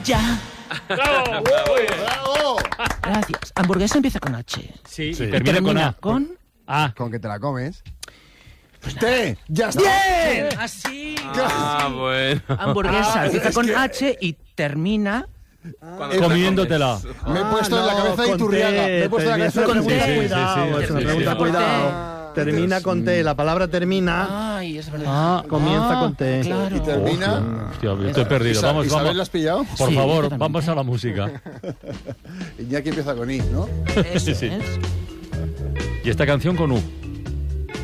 Ya. ¡Bravo! ¡Bravo! Gracias. Hamburguesa empieza con H. Sí, Sí. y termina con A. Con que te la comes. ¡Té! ¡Ya está! ¡Bien! Así. Bueno. Hamburguesa empieza es con que- H y termina Comiéndotela. Me he puesto en la cabeza de con Iturriaga. T, Me he puesto en la cabeza de con pregunta, T. cuidado, es una pregunta, cuidado. Termina con T, la palabra termina, Ay, es verdad. comienza con T. Claro. Y termina... Hostia, yo estoy perdido. Vamos, ¿Isabel vamos. la has pillado? Por Sí, favor, totalmente. vamos a la música. Iñaki empieza con I, ¿no? Eso Sí. es. Y esta canción con U.